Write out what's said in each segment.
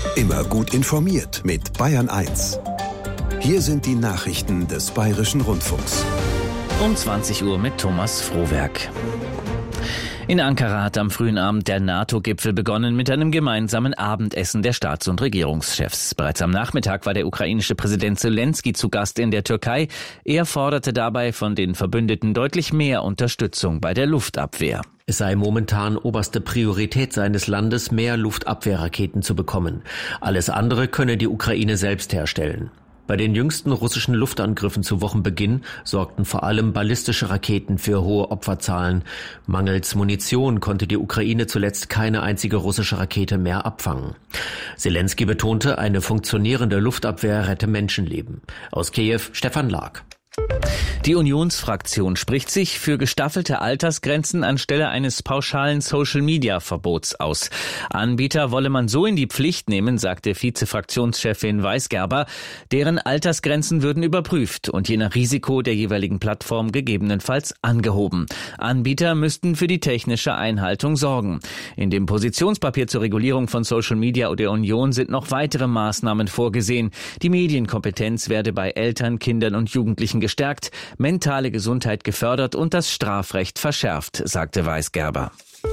Immer gut informiert mit Bayern 1. Hier sind die Nachrichten des Bayerischen Rundfunks. Um 20 Uhr mit Thomas Frohwerk. In Ankara hat am frühen Abend der NATO-Gipfel begonnen mit einem gemeinsamen Abendessen der Staats- und Regierungschefs. Bereits am Nachmittag war der ukrainische Präsident Zelensky zu Gast in der Türkei. Er forderte dabei von den Verbündeten deutlich mehr Unterstützung bei der Luftabwehr. Es sei momentan oberste Priorität seines Landes, mehr Luftabwehrraketen zu bekommen. Alles andere könne die Ukraine selbst herstellen. Bei den jüngsten russischen Luftangriffen zu Wochenbeginn sorgten vor allem ballistische Raketen für hohe Opferzahlen. Mangels Munition konnte die Ukraine zuletzt keine einzige russische Rakete mehr abfangen. Zelensky betonte, eine funktionierende Luftabwehr rette Menschenleben. Aus Kiew, Stefan Lag. Die Unionsfraktion spricht sich für gestaffelte Altersgrenzen anstelle eines pauschalen Social-Media-Verbots aus. Anbieter wolle man so in die Pflicht nehmen, sagte Vize-Fraktionschefin Weisgerber. Deren Altersgrenzen würden überprüft und je nach Risiko der jeweiligen Plattform gegebenenfalls angehoben. Anbieter müssten für die technische Einhaltung sorgen. In dem Positionspapier zur Regulierung von Social-Media der Union sind noch weitere Maßnahmen vorgesehen. Die Medienkompetenz werde bei Eltern, Kindern und Jugendlichen gestärkt, mentale Gesundheit gefördert und das Strafrecht verschärft, sagte Weisgerber.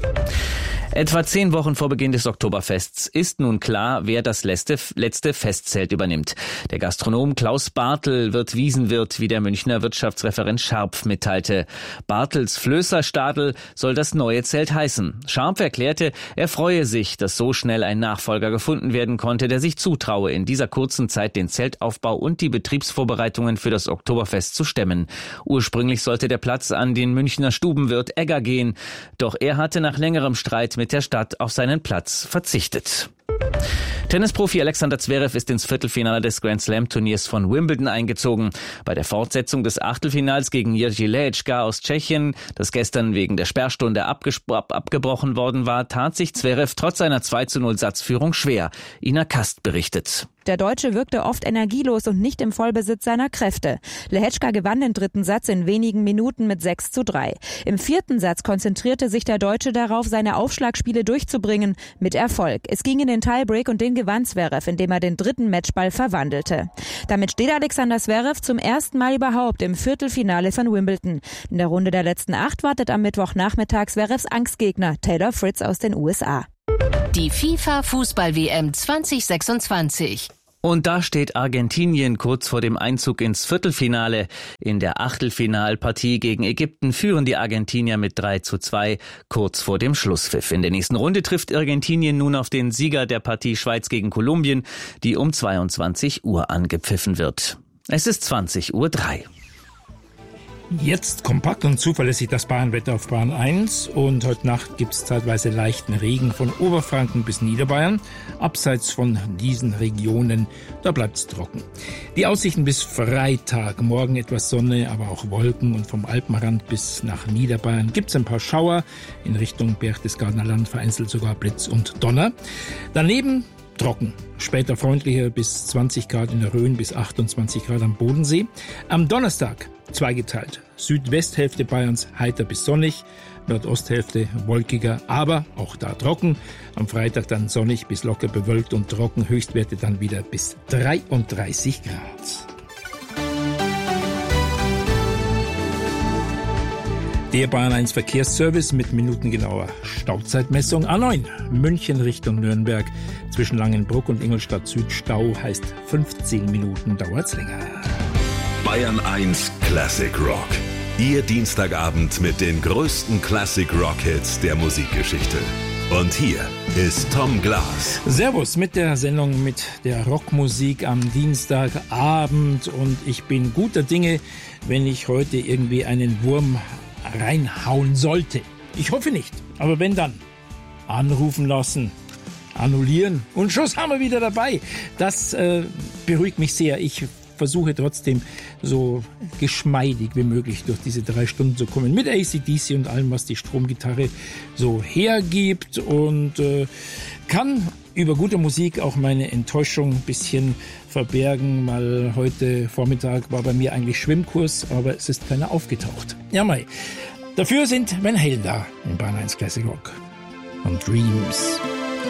Etwa 10 Wochen vor Beginn des Oktoberfests ist nun klar, wer das letzte Festzelt übernimmt. Der Gastronom Klaus Bartel wird Wiesenwirt, wie der Münchner Wirtschaftsreferent Scharpf mitteilte. Bartels Flößerstadel soll das neue Zelt heißen. Scharpf erklärte, er freue sich, dass so schnell ein Nachfolger gefunden werden konnte, der sich zutraue, in dieser kurzen Zeit den Zeltaufbau und die Betriebsvorbereitungen für das Oktoberfest zu stemmen. Ursprünglich sollte der Platz an den Münchner Stubenwirt Egger gehen, doch er hatte nach längerem Streit mit der Stadt auf seinen Platz verzichtet. Tennisprofi Alexander Zverev ist ins Viertelfinale des Grand-Slam-Turniers von Wimbledon eingezogen. Bei der Fortsetzung des Achtelfinals gegen Jiří Lehečka aus Tschechien, das gestern wegen der Sperrstunde abgebrochen worden war, tat sich Zverev trotz seiner 2:0 Satzführung schwer. Ina Kast berichtet. Der Deutsche wirkte oft energielos und nicht im Vollbesitz seiner Kräfte. Lehečka gewann den dritten Satz in wenigen Minuten mit 6:3. Im vierten Satz konzentrierte sich der Deutsche darauf, seine Aufschlagspiele durchzubringen, mit Erfolg. Es ging in den Tiebreak und den gewann Zverev, indem er den dritten Matchball verwandelte. Damit steht Alexander Zverev zum ersten Mal überhaupt im Viertelfinale von Wimbledon. In der Runde der letzten 8 wartet am Mittwochnachmittag Zverevs Angstgegner Taylor Fritz aus den USA. Die FIFA-Fußball-WM 2026. Und da steht Argentinien kurz vor dem Einzug ins Viertelfinale. In der Achtelfinalpartie gegen Ägypten führen die Argentinier mit 3:2 kurz vor dem Schlusspfiff. In der nächsten Runde trifft Argentinien nun auf den Sieger der Partie Schweiz gegen Kolumbien, die um 22 Uhr angepfiffen wird. Es ist 20:03 Uhr. Jetzt kompakt und zuverlässig das Bayernwetter auf Bayern 1 und heute Nacht gibt es zeitweise leichten Regen von Oberfranken bis Niederbayern. Abseits von diesen Regionen, da bleibt es trocken. Die Aussichten bis Freitag, morgen etwas Sonne, aber auch Wolken und vom Alpenrand bis nach Niederbayern gibt es ein paar Schauer, in Richtung Berchtesgadener Land vereinzelt sogar Blitz und Donner. Daneben trocken, später freundlicher bis 20 Grad in der Rhön bis 28 Grad am Bodensee. Am Donnerstag zweigeteilt. Südwesthälfte Bayerns heiter bis sonnig, Nordosthälfte wolkiger, aber auch da trocken. Am Freitag dann sonnig bis locker bewölkt und trocken, Höchstwerte dann wieder bis 33 Grad. Der Bayern 1 Verkehrsservice mit minutengenauer Stauzeitmessung. A9 München Richtung Nürnberg. Zwischen Langenbruck und Ingolstadt Süd Stau heißt 15 Minuten dauert's länger. Bayern 1 Classic Rock. Ihr Dienstagabend mit den größten Classic Rock Hits der Musikgeschichte. Und hier ist Tom Glas. Servus mit der Sendung mit der Rockmusik am Dienstagabend. Und ich bin guter Dinge, wenn ich heute irgendwie einen Wurm reinhauen sollte. Ich hoffe nicht, aber wenn dann, anrufen lassen, annullieren und Schuss haben wir wieder dabei. Das beruhigt mich sehr. Ich versuche trotzdem so geschmeidig wie möglich durch diese 3 Stunden zu kommen. Mit AC/DC und allem, was die Stromgitarre so hergibt und kann über gute Musik auch meine Enttäuschung ein bisschen verbergen, weil heute Vormittag war bei mir eigentlich Schwimmkurs, aber es ist keiner aufgetaucht. Ja, mei. Dafür sind Van Halen da in Bayern 1 Classic Rock und Dreams.